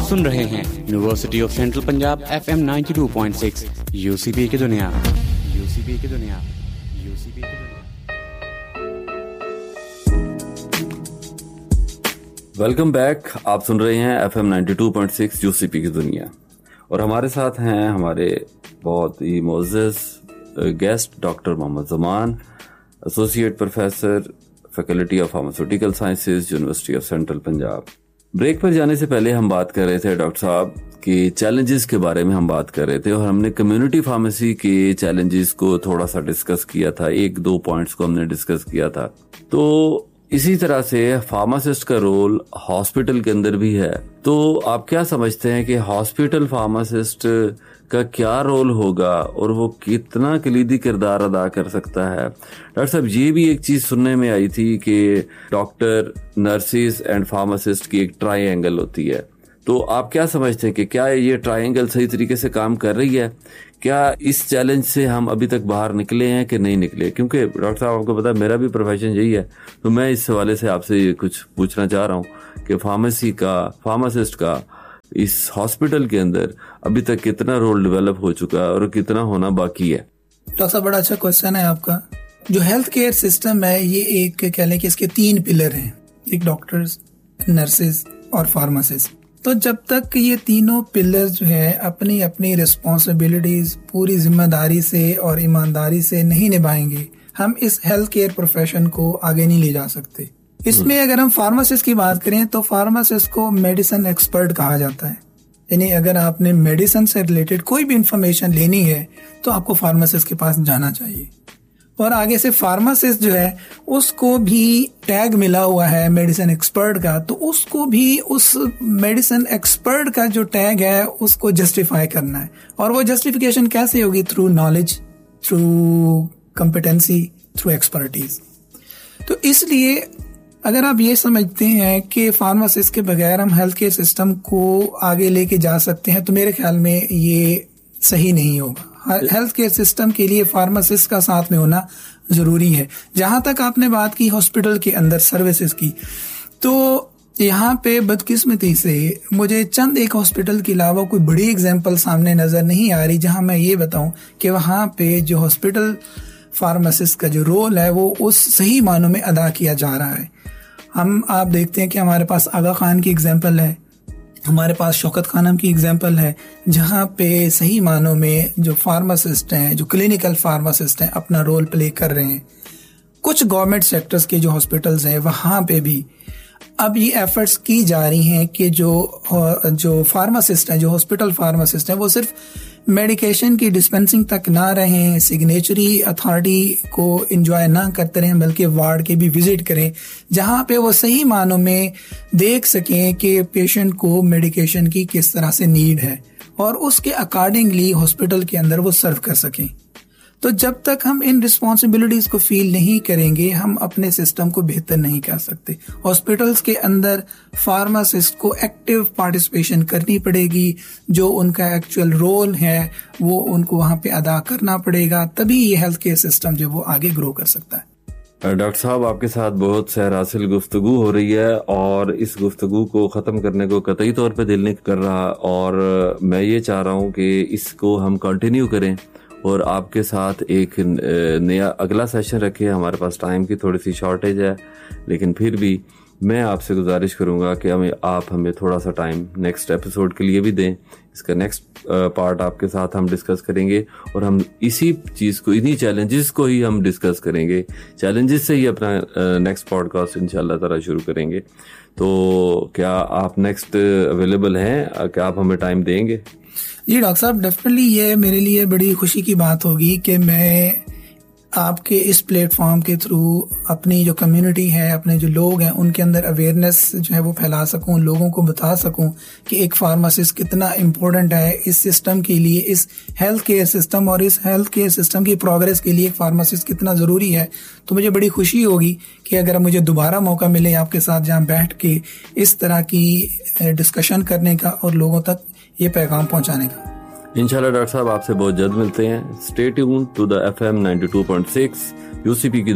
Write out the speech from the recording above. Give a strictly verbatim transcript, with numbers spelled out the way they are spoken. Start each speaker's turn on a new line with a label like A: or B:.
A: सुन रहे हैं university of central Punjab F M ninety two point six UCP की दुनिया यूसीपी की दुनिया यूसीपी की दुनिया।
B: Welcome back. आप सुन रहे हैं F M ninety two point six UCP की दुनिया और हमारे साथ हैं हमारे बहुत ही मोअज़्ज़ज़ guest doctor Mohammad Zaman, associate professor faculty of pharmaceutical sciences university of central Punjab. Break पर जाने से पहले हम बात कर रहे थे डॉक्टर साहब कि चैलेंजेस के बारे में हम बात कर रहे थे और हमने कम्युनिटी फार्मेसी के चैलेंजेस को थोड़ा सा डिस्कस किया था, एक दो पॉइंट्स को हमने डिस्कस किया था। तो इसी तरह से फार्मासिस्ट का रोल हॉस्पिटल के अंदर भी है। तो आप क्या समझते हैं कि हॉस्पिटल फार्मासिस्ट का क्या रोल होगा और वो कितना कलीदी किरदार अदा कर सकता है? डॉक्टर साहब, ये भी एक चीज सुनने में आई थी कि डॉक्टर, नर्सिस एंड फार्मासिस्ट की एक ट्रायंगल होती है। तो आप क्या समझते हैं कि क्या ये ट्रायंगल सही तरीके से काम कर रही है? क्या इस चैलेंज से हम अभी तक बाहर निकले हैं कि नहीं निकले? क्योंकि डॉक्टर साहब आपको पता है मेरा भी प्रोफेशन यही है, तो मैं इस हवाले से आपसे कुछ पूछना चाह रहा हूँ कि फार्मेसी का, फार्मासिस्ट का इस हॉस्पिटल के अंदर अभी तक कितना रोल डेवलप हो चुका है और कितना होना बाकी है?
C: डॉक्टर साहब, बड़ा अच्छा क्वेश्चन है आपका। जो हेल्थ केयर सिस्टम है ये एक कह लें कि इसके तीन पिलर हैं, एक डॉक्टर्स, नर्सेज और फार्मासिस्ट। तो जब तक ये तीनों पिलर जो है अपनी अपनी रिस्पॉन्सिबिलिटीज पूरी जिम्मेदारी से और ईमानदारी से नहीं निभाएंगे, हम इस हेल्थ केयर प्रोफेशन को आगे नहीं ले जा सकते। इसमें अगर हम फार्मासिस्ट की बात करें तो फार्मासिस्ट को मेडिसिन एक्सपर्ट कहा जाता है। यानी अगर आपने मेडिसिन से रिलेटेड कोई भी इंफॉर्मेशन लेनी है तो आपको फार्मासिस्ट के पास जाना चाहिए। और आगे से फार्मासिस्ट जो है उसको भी टैग मिला हुआ है मेडिसिन एक्सपर्ट का, तो उसको भी उस मेडिसिन एक्सपर्ट का जो टैग है उसको जस्टिफाई करना है। और वो जस्टिफिकेशन कैसे होगी? Through knowledge, through competency, through expertise. तो इसलिए अगर आप ये समझते हैं कि फार्मासिस्ट के बगैर हम हेल्थ केयर सिस्टम को आगे लेके जा सकते हैं, तो मेरे ख्याल में ये सही नहीं होगा। हेल्थ केयर सिस्टम के लिए फार्मासिस्ट का साथ में होना जरूरी है। जहां तक आपने बात की हॉस्पिटल के अंदर सर्विसेज की, तो यहाँ पे बदकिस्मती से मुझे चंद एक हॉस्पिटल के अलावा कोई बड़ी एग्जांपल सामने नजर नहीं आ रही जहां मैं ये बताऊं कि वहां पे जो हॉस्पिटल फार्मासिस्ट का जो रोल है वो उस सही मानों में अदा किया जा रहा है। हम आप देखते हैं कि हमारे पास आगा खान की एग्जांपल है, हमारे पास शौकत खानम की एग्जांपल है, जहां पे सही मानों में जो फार्मासिस्ट हैं, जो क्लिनिकल फार्मासिस्ट हैं, अपना रोल प्ले कर रहे हैं। कुछ गवर्नमेंट सेक्टर्स के जो हॉस्पिटल्स हैं वहां पे भी अब ये एफर्ट्स की जा रही हैं कि जो जो फार्मासिस्ट हैं, जो हॉस्पिटल फार्मासिस्ट हैं, वो सिर्फ मेडिकेशन की डिस्पेंसिंग तक ना रहें, सिग्नेचरी अथॉरिटी को एंजॉय ना करते रहें, बल्कि वार्ड के भी विजिट करें जहां पे वो सही मानों में देख सकें कि पेशेंट को मेडिकेशन की किस तरह से नीड है और उसके अकॉर्डिंगली हॉस्पिटल के अंदर वो सर्व कर सकें। तो जब तक हम इन रिस्पॉन्सिबिलिटीज को फील नहीं करेंगे, हम अपने सिस्टम को बेहतर नहीं कर सकते। हॉस्पिटल्स के अंदर फार्मासिस्ट को एक्टिव पार्टिसिपेशन करनी पड़ेगी, जो उनका एक्चुअल रोल है वो उनको वहां पे अदा करना पड़ेगा, तभी ये हेल्थ केयर सिस्टम जो वो आगे ग्रो कर सकता है।
B: डॉक्टर साहब, आपके साथ बहुत सैर हासिल गुफ्तगू हो रही है और इस गुफ्तगू को ख़त्म करने को कतई तौर पे दिल नहीं कर रहा और मैं ये चाह रहा हूँ कि इसको हम कंटिन्यू करें और आपके साथ एक नया अगला सेशन रखें। हमारे पास टाइम की थोड़ी सी शॉर्टेज है, लेकिन फिर भी मैं आपसे गुजारिश करूंगा कि हमें आप हमें थोड़ा सा टाइम नेक्स्ट एपिसोड के लिए भी दें। इसका नेक्स्ट पार्ट आपके साथ हम डिस्कस करेंगे और हम इसी चीज़ को, इन्हीं चैलेंजेस को ही हम डिस्कस करेंगे। चैलेंजेस से ही अपना नेक्स्ट पॉडकास्ट इंशाल्लाह ताला शुरू करेंगे। तो क्या आप नेक्स्ट अवेलेबल हैं? क्या आप हमें टाइम देंगे?
C: जी डॉक्टर साहब, डेफिनेटली ये मेरे लिए बड़ी खुशी की बात होगी कि मैं आपके इस प्लेटफॉर्म के थ्रू अपनी जो कम्युनिटी है, अपने जो लोग हैं, उनके अंदर अवेयरनेस जो है वो फैला सकूं, लोगों को बता सकूं कि एक फार्मासिस्ट कितना इम्पोर्टेंट है इस सिस्टम के लिए, इस हेल्थ केयर सिस्टम और इस हेल्थ केयर सिस्टम की प्रोग्रेस के लिए एक फार्मासिस्ट कितना ज़रूरी है। तो मुझे बड़ी खुशी होगी कि अगर मुझे दोबारा मौका मिले आपके साथ जहाँ बैठ के इस तरह की डिस्कशन करने का और लोगों तक ये पैगाम पहुँचाने का।
B: इंशाल्लाह डॉक्टर साहब, आपसे बहुत जल्द मिलते हैं। Stay tuned to the F M ninety two point six UCP की